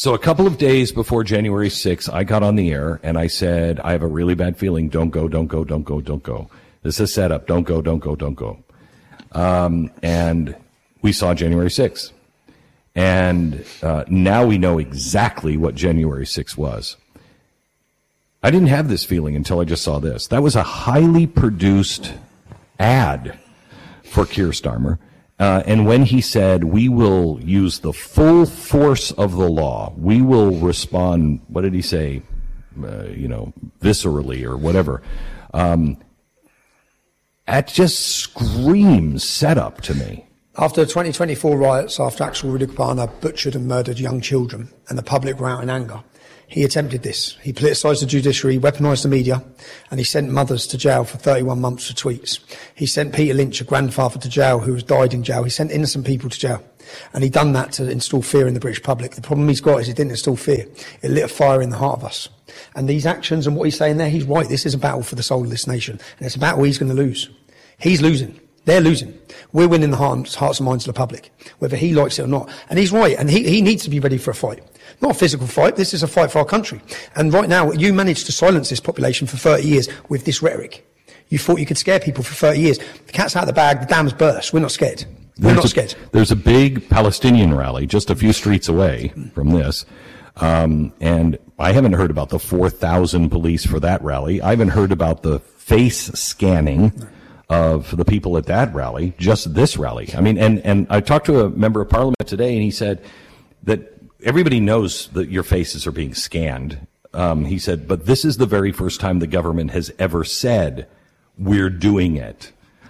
So a couple of days before January 6th, I got on the air and I said, I have a really bad feeling. Don't go, don't go, don't go, don't go. This is a setup. Don't go, don't go, don't go. And we saw January 6th. And now we know exactly what January 6th was. I didn't have this feeling until I just saw this. That was a highly produced ad for Keir Starmer. And when he said, we will use the full force of the law, we will respond, what did he say, viscerally or whatever. That just screams setup to me. After the 2024 riots, after Axel Rudikbana butchered and murdered young children and the public were out in anger, he attempted this. He politicised the judiciary, weaponised the media, and he sent mothers to jail for 31 months for tweets. He sent Peter Lynch, a grandfather, to jail who has died in jail. He sent innocent people to jail. And he done that to install fear in the British public. The problem he's got is he didn't install fear. It lit a fire in the heart of us. And these actions and what he's saying there, he's right. This is a battle for the soul of this nation. And it's a battle he's going to lose. He's losing. They're losing. We're winning the hearts and minds of the public, whether he likes it or not. And he's right. And he needs to be ready for a fight. Not a physical fight. This is a fight for our country. And right now, you managed to silence this population for 30 years with this rhetoric. You thought you could scare people for 30 years. The cat's out of the bag. The dam's burst. We're not scared. We're not scared. There's a big Palestinian rally just a few streets away from this. And I haven't heard about the 4,000 police for that rally. I haven't heard about the face scanning of the people at that rally, just this rally. I mean, and I talked to a member of parliament today, and he said that everybody knows that your faces are being scanned. He said, but this is the very first time the government has ever said, we're doing it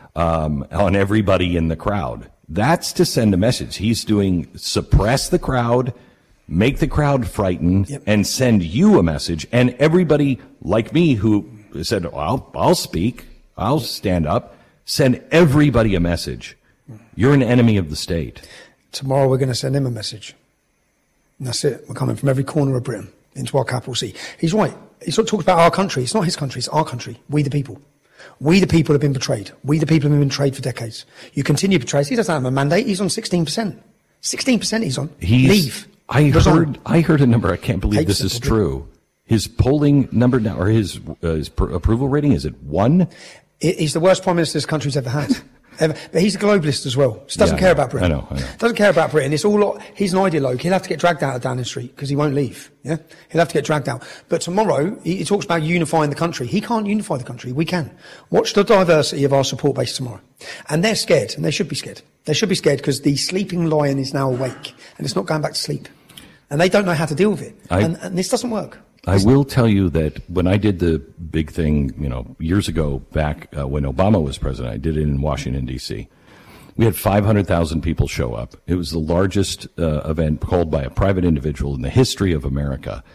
on everybody in the crowd. That's to send a message. He's doing suppress the crowd, make the crowd frightened, and send you a message. And everybody like me who said, well, I'll speak, I'll stand up, send everybody a message. You're an enemy of the state. Tomorrow we're going to send him a message. And that's it. We're coming from every corner of Britain into our capital city. He's right. He's talked about our country. It's not his country. It's our country. We the people. We the people have been betrayed. We the people have been betrayed for decades. You continue to betray. He doesn't have a mandate. He's on 16%. 16% he's on. Leave. I heard a number. I can't believe this is true. His polling number now, or his approval rating, is it 1? He's the worst prime minister this country's ever had. But he's a globalist as well. Just doesn't care about Britain. I know. Doesn't care about Britain. It's all. He's an ideologue. He'll have to get dragged out of Downing Street because he won't leave. Yeah, he'll have to get dragged out. But tomorrow he talks about unifying the country. He can't unify the country. We can. Watch the diversity of our support base tomorrow. And they're scared, and they should be scared. They should be scared because the sleeping lion is now awake and it's not going back to sleep. And they don't know how to deal with it. And this doesn't work. I will tell you that when I did the big thing, years ago back when Obama was president, I did it in Washington, D.C. We had 500,000 people show up. It was the largest event called by a private individual in the history of America.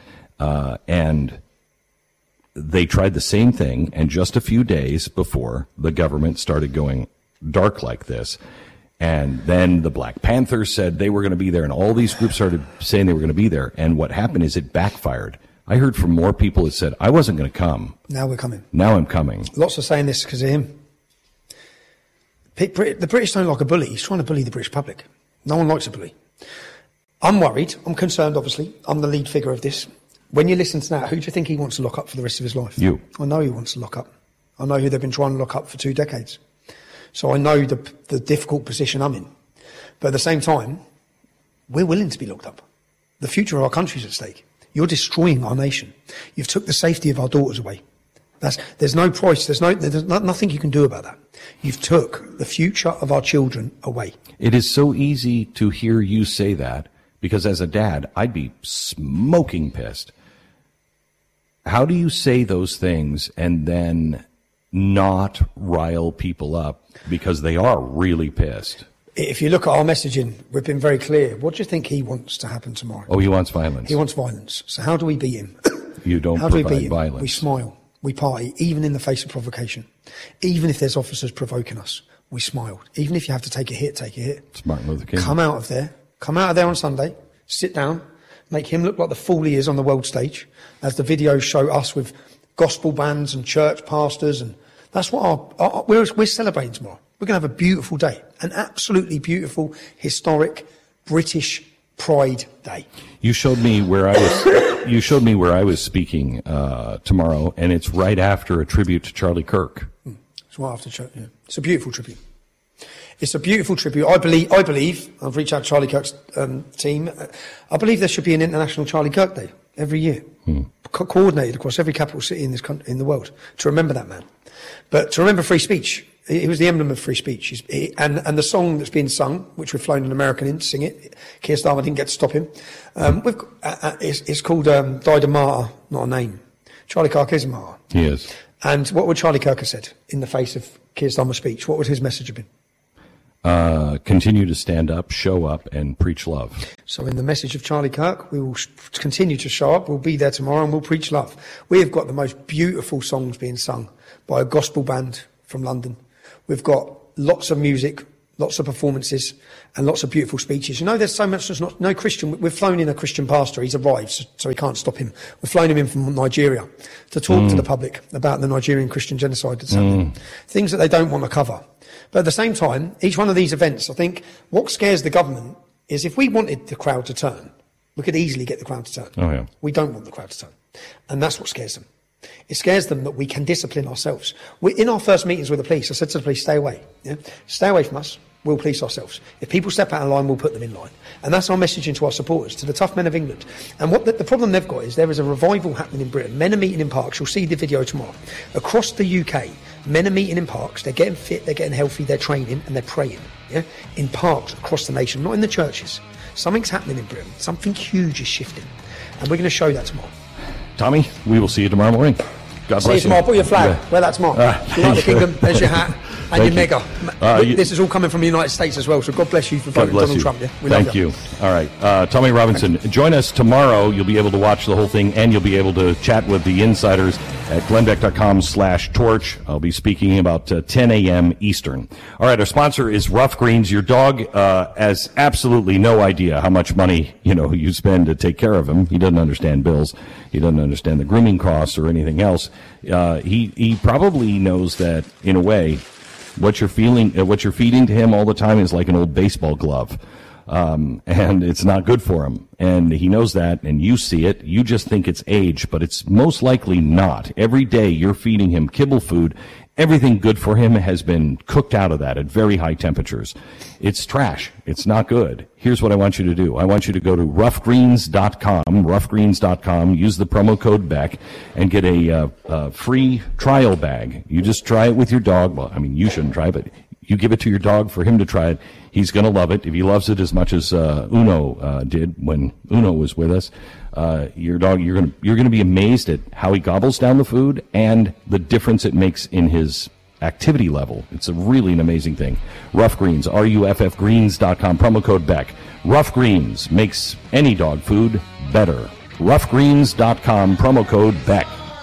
And they tried the same thing, and just a few days before the government started going dark like this, and then the Black Panthers said they were going to be there, and all these groups started saying they were going to be there. And what happened is it backfired. I heard from more people that said, I wasn't going to come. Now we're coming. Now I'm coming. Lots are saying this because of him. The British don't like a bully. He's trying to bully the British public. No one likes a bully. I'm worried. I'm concerned, obviously. I'm the lead figure of this. When you listen to that, who do you think he wants to lock up for the rest of his life? You. I know he wants to lock up. I know who they've been trying to lock up for 2 decades. So I know the difficult position I'm in. But at the same time, we're willing to be locked up. The future of our country is at stake. You're destroying our nation. You've took the safety of our daughters away. There's no price. There's nothing you can do about that. You've took the future of our children away. It is so easy to hear you say that because as a dad, I'd be smoking pissed. How do you say those things and then not rile people up because they are really pissed? If you look at our messaging, we've been very clear. What do you think he wants to happen tomorrow? Oh, he wants violence. He wants violence. So how do we beat him? You don't how do provide we beat him? Violence. We smile. We party, even in the face of provocation. Even if there's officers provoking us, we smile. Even if you have to take a hit, take a hit. It's Martin Luther King. Come out of there on Sunday, sit down, make him look like the fool he is on the world stage, as the videos show us with gospel bands and church pastors. And that's what we're celebrating tomorrow. We're going to have a beautiful day, an absolutely beautiful, historic British Pride Day. You showed me where I was speaking tomorrow, and it's right after a tribute to Charlie Kirk. It's right after church. Yeah. It's a beautiful tribute. It's a beautiful tribute. I believe. I've reached out to Charlie Kirk's team. I believe there should be an International Charlie Kirk Day every year, coordinated across every capital city in this country, in the world, to remember that man. But to remember free speech. He was the emblem of free speech. And the song that's being sung, which we've flown an American in to sing it, Keir Starmer didn't get to stop him. It's called Died a Martyr, Not a Name. Charlie Kirk is a martyr. He is. And what would Charlie Kirk have said in the face of Keir Starmer's speech? What would his message have been? Continue to stand up, show up, and preach love. So in the message of Charlie Kirk, we will continue to show up. We'll be there tomorrow and we'll preach love. We have got the most beautiful songs being sung by a gospel band from London. We've got lots of music, lots of performances, and lots of beautiful speeches. You know, there's so much there's no Christian. We've flown in a Christian pastor. He's arrived, so we can't stop him. We've flown him in from Nigeria to talk to the public about the Nigerian Christian genocide that's happening. Things that they don't want to cover. But at the same time, each one of these events, I think, what scares the government is if we wanted the crowd to turn, we could easily get the crowd to turn. Oh, yeah. We don't want the crowd to turn. And that's what scares them. It scares them that we can discipline ourselves. In our first meetings with the police, I said to the police, stay away. Yeah? Stay away from us. We'll police ourselves. If people step out of line, we'll put them in line. And that's our messaging to our supporters, to the tough men of England. And what the problem they've got is there is a revival happening in Britain. Men are meeting in parks. You'll see the video tomorrow. Across the UK, men are meeting in parks. They're getting fit, they're getting healthy, they're training, and they're praying. Yeah? In parks across the nation, not in the churches. Something's happening in Britain. Something huge is shifting. And we're going to show that tomorrow. Tommy, we will see you tomorrow morning. God bless you. See you tomorrow. Put your flag. Yeah. Wear that tomorrow. United Kingdom, there's your hat. And your mega. This is all coming from the United States as well, so God bless you for voting Donald Trump. Yeah? Thank you. All right. Tommy Robinson, join us tomorrow. You'll be able to watch the whole thing, and you'll be able to chat with the insiders at glennbeck.com/torch. I'll be speaking about 10 a.m. Eastern. All right, our sponsor is Rough Greens. Your dog has absolutely no idea how much money you spend to take care of him. He doesn't understand bills. He doesn't understand the grooming costs or anything else. He probably knows that, in a way, what you're feeding to him all the time is like an old baseball glove. And it's not good for him. And he knows that, and you see it. You just think it's age, but it's most likely not. Every day you're feeding him kibble food. Everything good for him has been cooked out of that at very high temperatures. It's trash. It's not good. Here's what I want you to do. I want you to go to roughgreens.com, use the promo code BECK, and get a free trial bag. You just try it with your dog. Well, I mean, you shouldn't try it, but you give it to your dog for him to try it. He's going to love it. If he loves it as much as Uno did when Uno was with us, your dog, you're going to be amazed at how he gobbles down the food and the difference it makes in his activity level. It's really an amazing thing. Rough Greens, RUFFgreens.com, promo code BECK. Rough Greens makes any dog food better. Roughgreens.com, promo code BECK.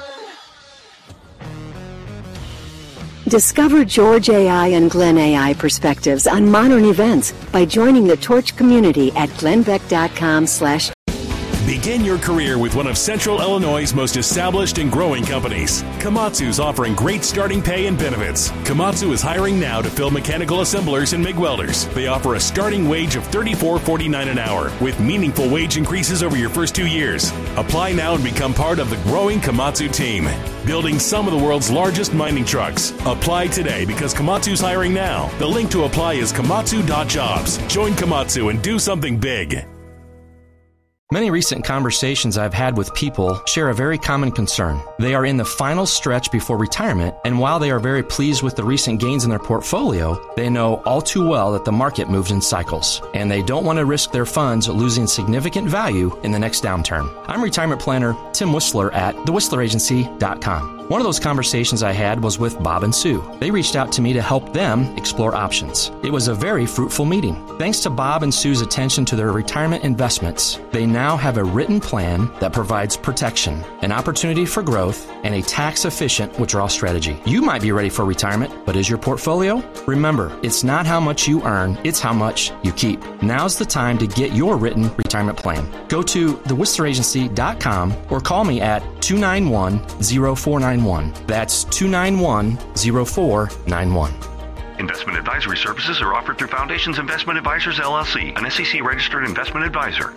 Discover George AI and Glenn AI perspectives on modern events by joining the Torch community at glennbeck.com/. Begin your career with one of Central Illinois' most established and growing companies. Komatsu's offering great starting pay and benefits. Komatsu is hiring now to fill mechanical assemblers and MIG welders. They offer a starting wage of $34.49 an hour with meaningful wage increases over your first 2 years. Apply now and become part of the growing Komatsu team, building some of the world's largest mining trucks. Apply today because Komatsu's hiring now. The link to apply is komatsu.jobs. Join Komatsu and do something big. Many recent conversations I've had with people share a very common concern. They are in the final stretch before retirement, and while they are very pleased with the recent gains in their portfolio, they know all too well that the market moves in cycles, and they don't want to risk their funds losing significant value in the next downturn. I'm retirement planner Tim Whistler at thewhistleragency.com. One of those conversations I had was with Bob and Sue. They reached out to me to help them explore options. It was a very fruitful meeting. Thanks to Bob and Sue's attention to their retirement investments, they now have a written plan that provides protection, an opportunity for growth, and a tax-efficient withdrawal strategy. You might be ready for retirement, but is your portfolio? Remember, it's not how much you earn, it's how much you keep. Now's the time to get your written retirement plan. Go to thewhistleragency.com or call me at 291-0491. That's 291-0491. Investment advisory services are offered through Foundations Investment Advisors, LLC, an SEC-registered investment advisor.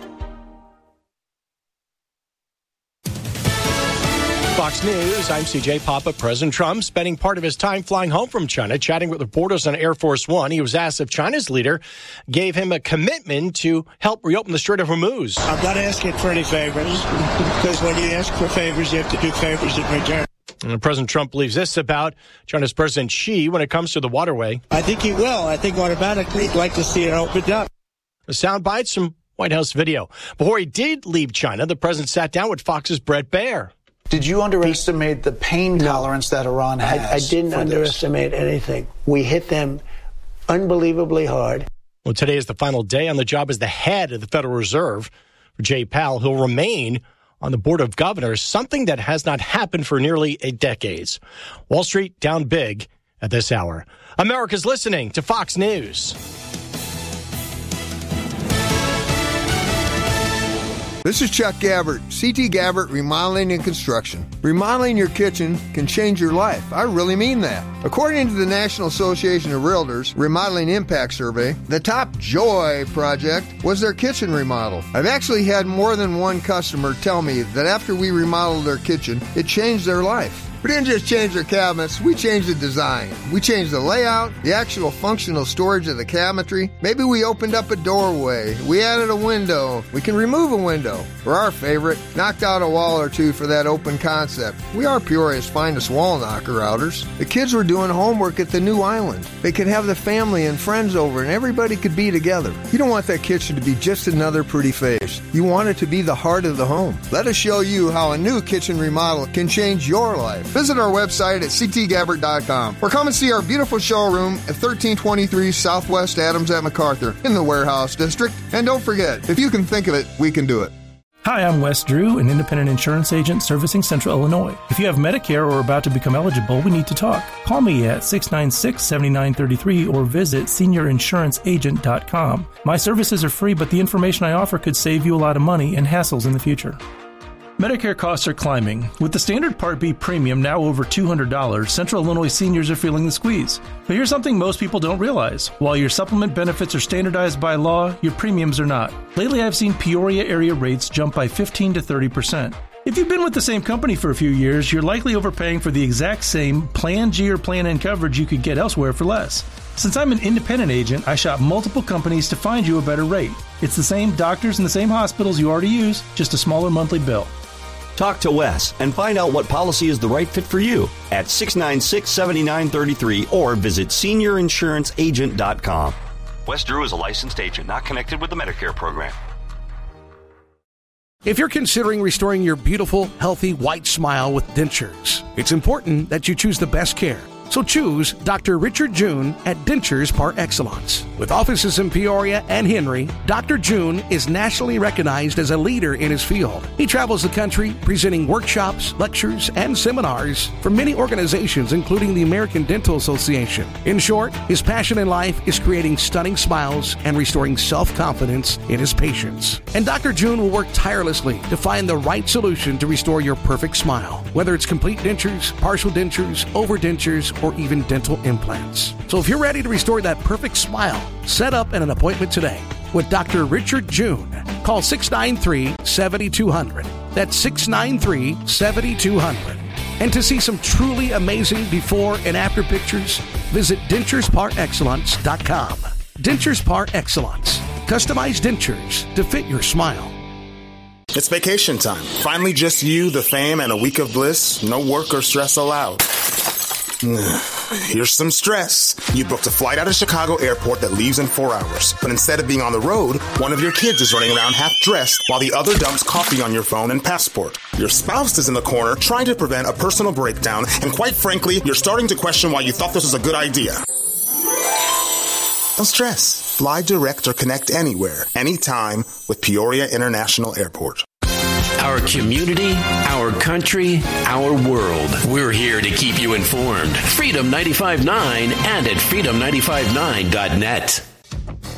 Fox News, I'm CJ Papa. President Trump spending part of his time flying home from China, chatting with reporters on Air Force One. He was asked if China's leader gave him a commitment to help reopen the Strait of Hormuz. I'm not asking for any favors, because when you ask for favors, you have to do favors in return. And President Trump believes this about China's President Xi when it comes to the waterway. I think he will. I think automatically he'd like to see it opened up. The sound bites from White House video. Before he did leave China, the president sat down with Fox's Bret Baier. Did you underestimate the pain tolerance that Iran has? I didn't underestimate anything. We hit them unbelievably hard. Well, today is the final day on the job as the head of the Federal Reserve. For Jay Powell, he'll remain on the Board of Governors, something that has not happened for nearly a decade. Wall Street down big at this hour. America's listening to Fox News. This is Chuck Gabbert, CT Gabbert Remodeling and Construction. Remodeling your kitchen can change your life. I really mean that. According to the National Association of Realtors Remodeling Impact Survey, the top joy project was their kitchen remodel. I've actually had more than one customer tell me that after we remodeled their kitchen, it changed their life. We didn't just change their cabinets, we changed the design. We changed the layout, the actual functional storage of the cabinetry. Maybe we opened up a doorway. We added a window. We can remove a window. For our favorite, knocked out a wall or two for that open concept. We are Peoria's finest wall knocker outers. The kids were doing homework at the new island. They could have the family and friends over and everybody could be together. You don't want that kitchen to be just another pretty face. You want it to be the heart of the home. Let us show you how a new kitchen remodel can change your life. Visit our website at ctgabbert.com or come and see our beautiful showroom at 1323 Southwest Adams at MacArthur in the Warehouse District. And don't forget, if you can think of it, we can do it. Hi, I'm Wes Drew, an independent insurance agent servicing Central Illinois. If you have Medicare or are about to become eligible, we need to talk. Call me at 696-7933 or visit seniorinsuranceagent.com. My services are free, but the information I offer could save you a lot of money and hassles in the future. Medicare costs are climbing. With the standard Part B premium now over $200, Central Illinois seniors are feeling the squeeze. But here's something most people don't realize. While your supplement benefits are standardized by law, your premiums are not. Lately, I've seen Peoria area rates jump by 15 to 30%. If you've been with the same company for a few years, you're likely overpaying for the exact same Plan G or Plan N coverage you could get elsewhere for less. Since I'm an independent agent, I shop multiple companies to find you a better rate. It's the same doctors and the same hospitals you already use, just a smaller monthly bill. Talk to Wes and find out what policy is the right fit for you at 696-7933 or visit seniorinsuranceagent.com. Wes Drew is a licensed agent not connected with the Medicare program. If you're considering restoring your beautiful, healthy, white smile with dentures, it's important that you choose the best care. So choose Dr. Richard June at Dentures Par Excellence. With offices in Peoria and Henry, Dr. June is nationally recognized as a leader in his field. He travels the country presenting workshops, lectures, and seminars for many organizations, including the American Dental Association. In short, his passion in life is creating stunning smiles and restoring self-confidence in his patients. And Dr. June will work tirelessly to find the right solution to restore your perfect smile, whether it's complete dentures, partial dentures, overdentures, or even dental implants. So if you're ready to restore that perfect smile, set up an appointment today with Dr. Richard June. Call 693-7200. That's 693-7200. And to see some truly amazing before and after pictures, visit denturesparexcellence.com. Dentures Par Excellence. Customized dentures to fit your smile. It's vacation time. Finally just you, the fam, and a week of bliss. No work or stress allowed. Here's some stress. You booked a flight out of Chicago Airport that leaves in 4 hours. But instead of being on the road, one of your kids is running around half dressed while the other dumps coffee on your phone and passport. Your spouse is in the corner trying to prevent a personal breakdown, and quite frankly, you're starting to question why you thought this was a good idea. Don't stress. Fly direct or connect anywhere, anytime with Peoria International Airport. Our community, our country, our world. We're here to keep you informed. Freedom 95.9 and at freedom959.net.